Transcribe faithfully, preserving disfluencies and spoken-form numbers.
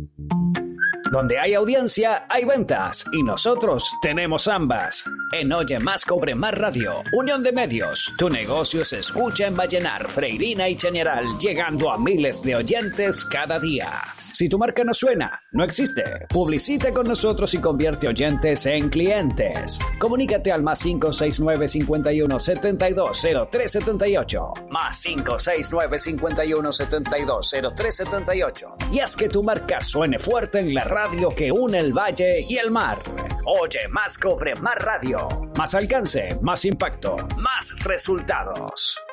Donde hay audiencia, hay ventas. Y nosotros tenemos ambas. En Oye Más Cobre Más Radio, Unión de Medios. Tu negocio se escucha en Vallenar, Freirina y Chañaral, llegando a miles de oyentes cada día. Si tu marca no suena, no existe. Publicita con nosotros y convierte oyentes en clientes. Comunícate al más cinco seis nueve, cincuenta y uno, setenta y dos, cero tres setenta y ocho. Más cinco seis nueve, cincuenta y uno, setenta y dos, cero tres setenta y ocho. Y haz que tu marca suene fuerte en la radio que une el valle y el mar. Oye Más Cobre Más Radio. Más alcance, más impacto, más resultados.